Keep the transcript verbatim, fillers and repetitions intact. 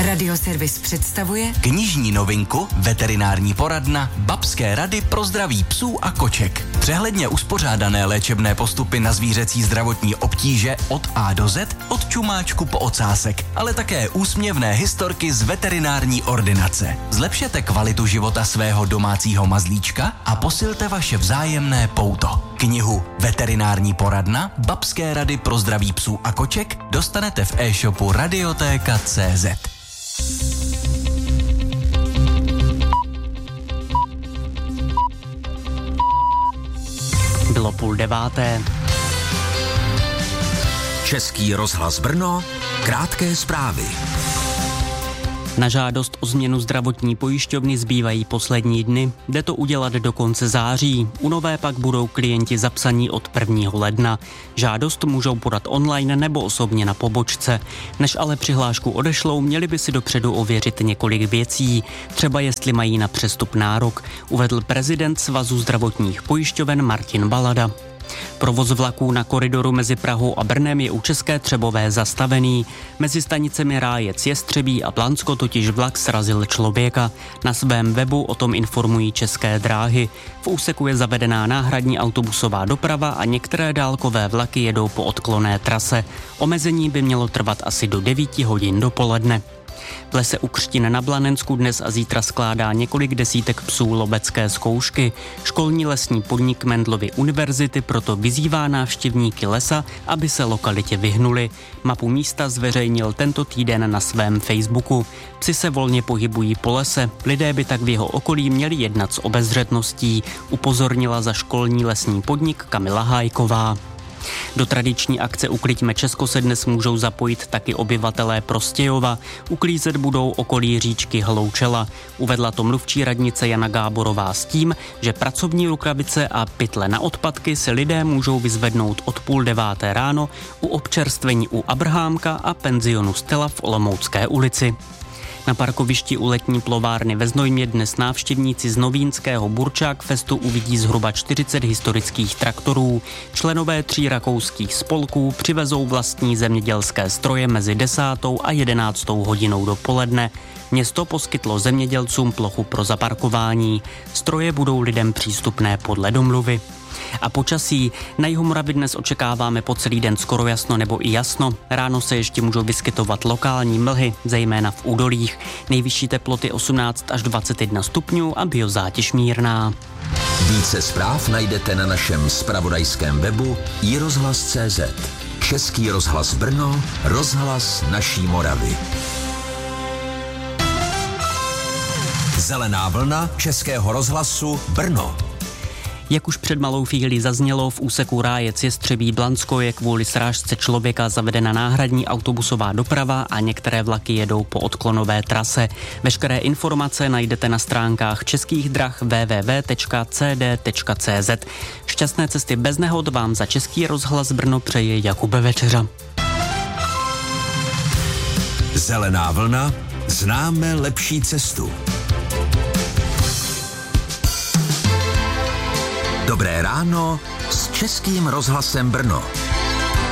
Radioservis představuje knižní novinku Veterinární poradna Babské rady pro zdraví psů a koček. Přehledně uspořádané léčebné postupy na zvířecí zdravotní obtíže od A do Z, od čumáčku po ocásek, ale také úsměvné historky z veterinární ordinace. Zlepšete kvalitu života svého domácího mazlíčka a posilte vaše vzájemné pouto. Knihu Veterinární poradna Babské rady pro zdraví psů a koček dostanete v e-shopu radioteka tečka cé zet. Bylo půl deváté. Český rozhlas Brno, krátké zprávy. Na žádost o změnu zdravotní pojišťovny zbývají poslední dny. Jde to udělat do konce září. U nové pak budou klienti zapsaní od prvního ledna. Žádost můžou podat online nebo osobně na pobočce. Než ale přihlášku odešlou, měli by si dopředu ověřit několik věcí. Třeba jestli mají na přestup nárok, uvedl prezident Svazu zdravotních pojišťoven Martin Balada. Provoz vlaků na koridoru mezi Prahou a Brnem je u České Třebové zastavený. Mezi stanicemi Rájec, Jestřebí a Blansko totiž vlak srazil člověka. Na svém webu o tom informují České dráhy. V úseku je zavedená náhradní autobusová doprava a některé dálkové vlaky jedou po odklonné trase. Omezení by mělo trvat asi do devíti hodin dopoledne. V lese u Křtin na Blanensku dnes a zítra skládá několik desítek psů lovecké zkoušky. Školní lesní podnik Mendelovy univerzity proto vyzývá návštěvníky lesa, aby se lokalitě vyhnuli. Mapu místa zveřejnil tento týden na svém Facebooku. Psi se volně pohybují po lese, lidé by tak v jeho okolí měli jednat s obezřetností, upozornila za školní lesní podnik Kamila Hájková. Do tradiční akce Ukliďme Česko se dnes můžou zapojit taky obyvatelé Prostějova. Uklízet budou okolí říčky Hloučela. Uvedla to mluvčí radnice Jana Gáborová s tím, že pracovní rukavice a pytle na odpadky si lidé můžou vyzvednout od půl deváté ráno u občerstvení u Abrahámka a penzionu Stella v Olomoucké ulici. Na parkovišti u letní plovárny ve Znojmě dnes návštěvníci z novínského Burčák festu uvidí zhruba čtyřicet historických traktorů. Členové tří rakouských spolků přivezou vlastní zemědělské stroje mezi desátou a jedenáctou hodinou dopoledne. Město poskytlo zemědělcům plochu pro zaparkování. Stroje budou lidem přístupné podle domluvy. A počasí. Na Jihomoravě dnes očekáváme po celý den skoro jasno nebo i jasno. Ráno se ještě můžou vyskytovat lokální mlhy, zejména v údolích. Nejvyšší teploty osmnáct až dvacet jedna stupňů a biozátěž mírná. Více zpráv najdete na našem zpravodajském webu i rozhlas tečka cé zet. Český rozhlas Brno, rozhlas naší Moravy. Zelená vlna Českého rozhlasu Brno. Jak už před malou chvílí zaznělo, v úseku Rájec Jestřebí Blansko je kvůli srážce člověka zavedena náhradní autobusová doprava a některé vlaky jedou po odklonové trase. Veškeré informace najdete na stránkách Českých drah w w w tečka c d tečka c z. Šťastné cesty bez nehod vám za Český rozhlas Brno přeje Jakub Večeřa. Zelená vlna, známe lepší cestu. Dobré ráno s Českým rozhlasem Brno.